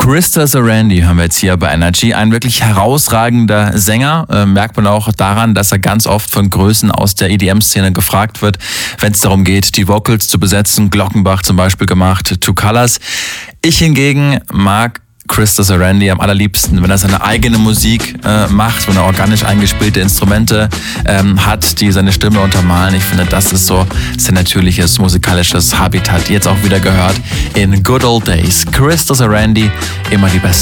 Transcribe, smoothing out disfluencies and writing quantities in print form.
Krista Sarandí hören wir jetzt hier bei Energy. Ein wirklich herausragender Sänger. Merkt man auch daran, dass er ganz oft von Größen aus der EDM-Szene gefragt wird, wenn es darum geht, die Vocals zu besetzen. Glockenbach zum Beispiel gemacht, Two Colors. Ich hingegen mag Krista Sarandí am allerliebsten, wenn er seine eigene Musik macht, wenn er organisch eingespielte Instrumente hat, die seine Stimme untermalen. Ich finde, das ist so sein natürliches musikalisches Habitat. Jetzt auch wieder gehört in Good Old Days. Krista Sarandí, immer die Beste.